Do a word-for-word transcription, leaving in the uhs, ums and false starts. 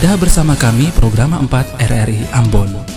Anda bersama kami program empat R R I Ambon.